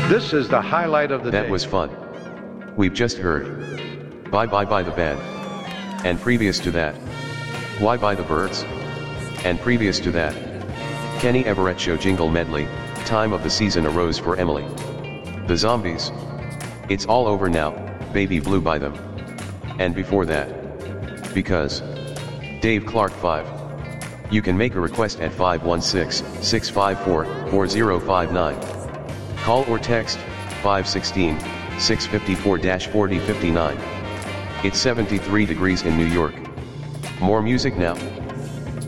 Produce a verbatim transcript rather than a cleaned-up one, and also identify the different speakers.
Speaker 1: This is the highlight of the day.
Speaker 2: That was fun. We've just heard Bye Bye by the band. And previous to that, Why by the Birds. And previous to that, Kenny Everett Show Jingle Medley, Time of the Season, A Rose for Emily. The Zombies. It's All Over Now, Baby Blue by them. And before that, Because. Dave Clark five. You can make a request at five one six, six five four, four zero five nine. Call or text five one six, six five four, four zero five nine. It's seventy-three degrees in New York. More music now.